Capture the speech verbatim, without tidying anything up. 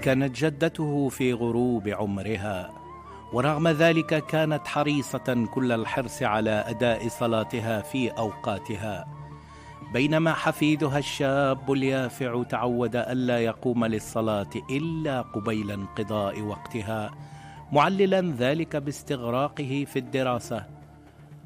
كانت جدته في غروب عمرها، ورغم ذلك كانت حريصة كل الحرص على أداء صلاتها في أوقاتها، بينما حفيدها الشاب اليافع تعود ألا يقوم للصلاة إلا قبيل انقضاء وقتها، معللا ذلك باستغراقه في الدراسة